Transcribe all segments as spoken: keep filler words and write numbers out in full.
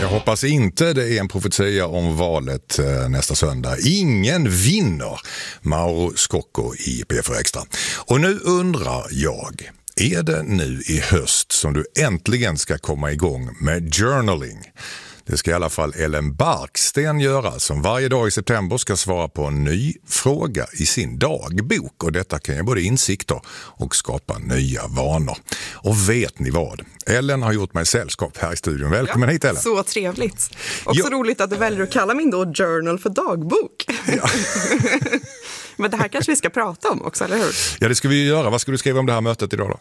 Jag hoppas inte det är en profetia om valet nästa söndag. Ingen vinner. Mauro Scocco i P fyra Extra. Och nu undrar jag, är det nu i höst som du äntligen ska komma igång med journaling? Det ska i alla fall Ellen Barksten göra, som varje dag i september ska svara på en ny fråga i sin dagbok. Och detta kan ge både insikter och skapa nya vanor. Och vet ni vad? Ellen har gjort mig sällskap här i studion. Välkommen ja, hit, Ellen. Så trevligt. Också jo. roligt att du väljer att kalla min då journal för dagbok. Ja. Men det här kanske vi ska prata om också, eller hur? Ja, det ska vi göra. Vad ska du skriva om det här mötet idag då?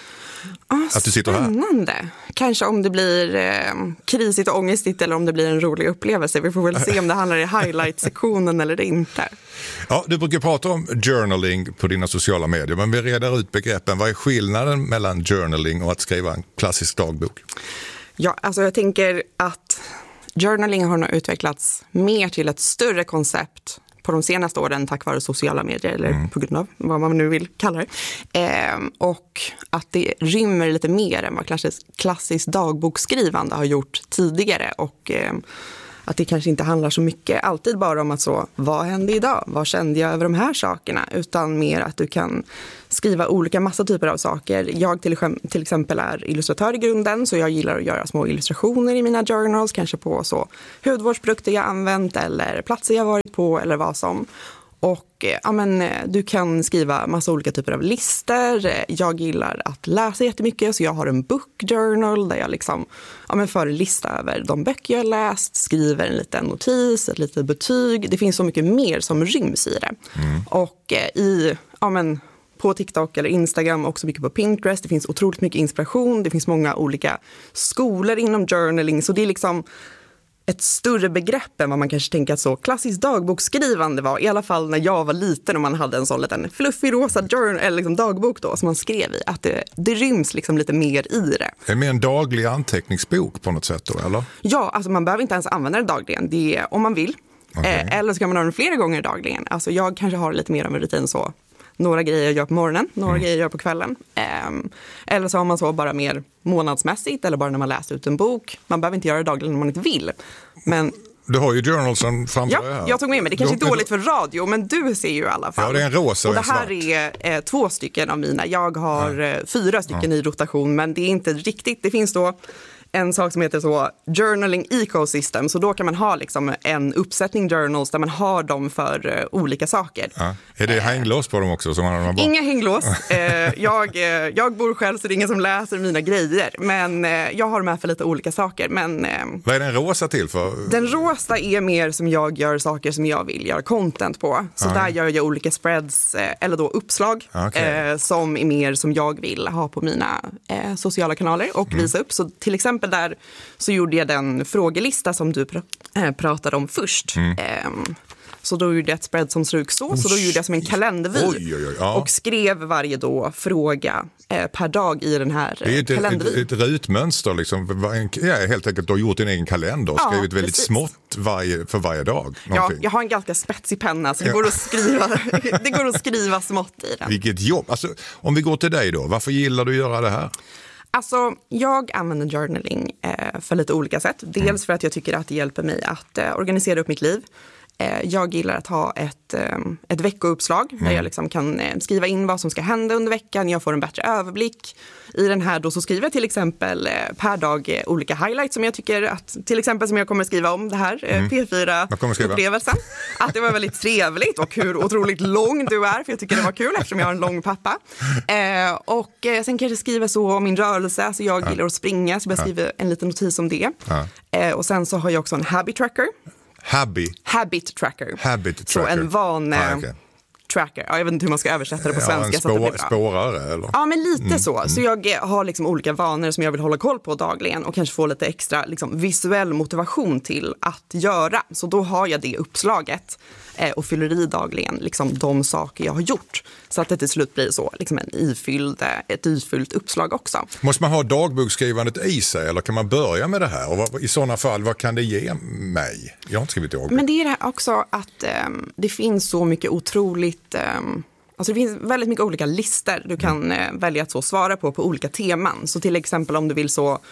Ah, att du sitter spännande. här. Kanske om det blir eh, krisigt och ångestigt eller om det blir en rolig upplevelse. Vi får väl se om det handlar i highlight-sektionen eller det inte. Ja, du brukar prata om journaling på dina sociala medier, men vi reder ut begreppen. Vad är skillnaden mellan journaling och att skriva en klassisk dagbok? Ja, alltså jag tänker att journaling har nog utvecklats mer till ett större koncept på de senaste åren tack vare sociala medier eller mm. på grund av vad man nu vill kalla det. Eh, och att det rymmer lite mer än vad klassisk, klassisk dagboksskrivande har gjort tidigare och eh, att det kanske inte handlar så mycket alltid bara om att så, vad hände idag? Vad kände jag över de här sakerna? Utan mer att du kan skriva olika massa typer av saker. Jag till, till exempel är illustratör i grunden, så jag gillar att göra små illustrationer i mina journals, kanske på så hudvårdsprodukter jag använt eller platser jag varit på eller vad som. Och ja, men, du kan skriva massa olika typer av listor. Jag gillar att läsa jättemycket, så jag har en book journal där jag liksom, ja, men för en lista över de böcker jag läst, skriver en liten notis, ett litet betyg. Det finns så mycket mer som ryms i det. Mm. Och i, ja, men, på TikTok eller Instagram, också mycket på Pinterest. Det finns otroligt mycket inspiration. Det finns många olika skolor inom journaling, så det är liksom ett större begrepp än vad man kanske tänker att så klassiskt dagboksskrivande var. I alla fall när jag var liten och man hade en sån liten fluffig rosa journal, eller liksom dagbok då, som man skrev i. Att det, det ryms liksom lite mer i det. Är det mer en daglig anteckningsbok på något sätt då, eller? Ja, alltså man behöver inte ens använda det dagligen. Det är om man vill. Okay. Eh, eller så kan man ha den flera gånger dagligen. Alltså jag kanske har lite mer av en rutin så. Några grejer jag gör på morgonen, några mm. grejer jag gör på kvällen. Um, eller så har man så bara mer månadsmässigt eller bara när man läser ut en bok. Man behöver inte göra det dagligen om man inte vill. Men du har ju journalsen framför ja, dig här. Jag tog med mig. Det kanske är dåligt för radio, men du ser ju i alla fall. Ja, det är en rosa och, och det här är eh, två stycken av mina. Jag har ja. eh, fyra stycken ja. i rotation, men det är inte riktigt. Det finns då en sak som heter så journaling ecosystem, så då kan man ha liksom en uppsättning journals där man har dem för uh, olika saker. Ja. Är det hänglås på dem också? Som man Inga hänglås. uh, jag, uh, jag bor själv, så det är ingen som läser mina grejer, men uh, jag har med för lite olika saker. Men, uh, vad är den rosa till för? Den rosa är mer som jag gör saker som jag vill göra content på. Så uh. där gör jag olika spreads uh, eller då uppslag okay. uh, som är mer som jag vill ha på mina uh, sociala kanaler och mm. visa upp. Så till exempel där så gjorde jag den frågelista som du pr- äh, pratade om först. Mm. Ehm, så då gjorde jag ett spread som såg så. Så då gjorde jag som en kalendervy. Oj, oj, oj, ja. Och skrev varje då fråga eh, per dag i den här det är ett, kalendervyn. Ett, ett rutmönster liksom. Ja, helt enkelt, du har gjort din egen kalender och ja, skrivit väldigt precis. smått varje, för varje dag. Någonting. Ja, jag har en ganska spetsig penna, så det går att skriva, det går att skriva smått i den. Vilket jobb. Alltså, om vi går till dig då, varför gillar du att göra det här? Alltså, jag använder journaling eh, för lite olika sätt. Dels mm. för att jag tycker att det hjälper mig att eh, organisera upp mitt liv. Eh, jag gillar att ha ett, eh, ett veckouppslag mm. där jag liksom kan eh, skriva in vad som ska hända under veckan. Jag får en bättre överblick. I den här då så skriver jag till exempel eh, per dag eh, olika highlights som jag tycker att, till exempel som jag kommer skriva om det här eh, mm. P fyra-upplevelsen. Att det var väldigt trevligt och hur otroligt lång du är, för jag tycker det var kul eftersom jag har en lång pappa. Eh, och eh, sen kanske skriva så om min rörelse, alltså jag ja. gillar att springa, så jag ja. skriver en liten notis om det. Ja. Eh, och sen så har jag också en habit tracker. Habit? Habit tracker. Habit tracker. Så en van... Ah, okay. tracker. Ja, jag vet inte hur man ska översätta det på svenska. Ja, en spår, så att det spårare eller? Ja, men lite mm. så. Så jag har liksom olika vanor som jag vill hålla koll på dagligen och kanske få lite extra liksom, visuell motivation till att göra. Så då har jag det uppslaget eh, och fyller i dagligen liksom, de saker jag har gjort. Så att det till slut blir så liksom en ifylld, ett ifyllt uppslag också. Måste man ha dagboksskrivandet i sig eller kan man börja med det här? Och vad, i sådana fall, vad kan det ge mig? Jag har inte skrivit dagbok. Men det är det här också att eh, det finns så mycket otroligt... Eh, Alltså det finns väldigt mycket olika listor du kan mm. välja att så svara på på olika teman. Så till exempel om du vill så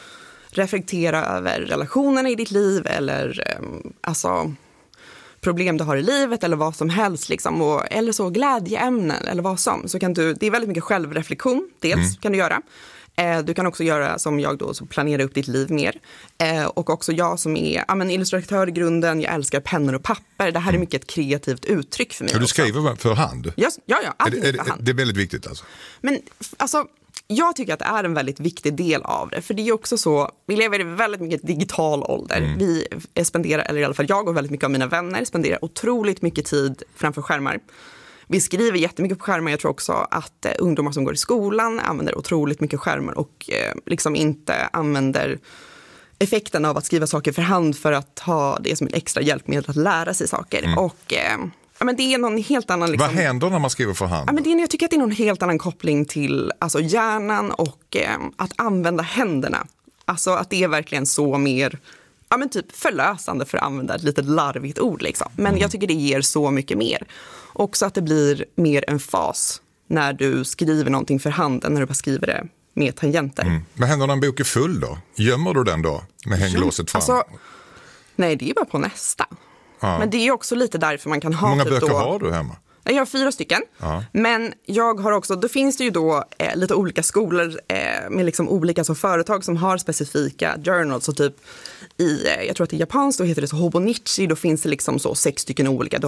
reflektera över relationerna i ditt liv eller um, alltså problem du har i livet eller vad som helst liksom, och, eller så glädjeämnen eller vad som, så kan du, det är väldigt mycket självreflektion, dels mm. kan du göra. Eh, du kan också göra som jag då, så planera upp ditt liv mer. Eh, och också jag som är ja, men illustratör i grunden, jag älskar pennor och papper. Det här är mycket ett kreativt uttryck för mig. Ja, du skriver för hand? Ja, ja, ja allting är det, är, för hand. Det är väldigt viktigt alltså? Men alltså... Jag tycker att det är en väldigt viktig del av det. För det är också så, vi lever i väldigt mycket digital ålder. Mm. Vi spenderar, eller i alla fall jag och väldigt mycket av mina vänner spenderar otroligt mycket tid framför skärmar. Vi skriver jättemycket på skärmar. Jag tror också att eh, ungdomar som går i skolan använder otroligt mycket skärmar och eh, liksom inte använder effekten av att skriva saker för hand för att ha det som ett extra hjälpmedel att lära sig saker. Mm. Och... Eh, Ja, men det är någon helt annan... Liksom, vad händer när man skriver för hand? Ja, men det är, jag tycker att det är någon helt annan koppling till alltså, hjärnan och eh, att använda händerna. Alltså att det är verkligen så mer ja, men typ förlösande för att använda ett lite larvigt ord. Liksom. Men mm. jag tycker det ger så mycket mer. Också att det blir mer en fas när du skriver någonting för hand än när du bara skriver det med tangenter. Mm. Vad händer när en bok är full då? Gömmer du den då med hänglåset fram? Alltså, nej, det är bara på nästa. Ja. Men det är också lite därför man kan ha... Hur många typ böcker då, har du hemma? Jag har fyra stycken. Ja. Men jag har också... Då finns det ju då eh, lite olika skolor eh, med liksom olika så företag som har specifika journals. Så typ i, eh, jag tror att i japanskt då heter det så Hobonichi. Då finns det liksom så sex stycken olika.